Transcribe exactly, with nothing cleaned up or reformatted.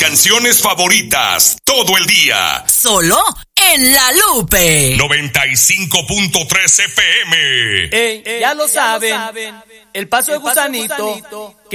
canciones favoritas todo el día. Solo en La Lupe. noventa y cinco punto tres F M. Ey, ya lo saben. El paso de gusanito.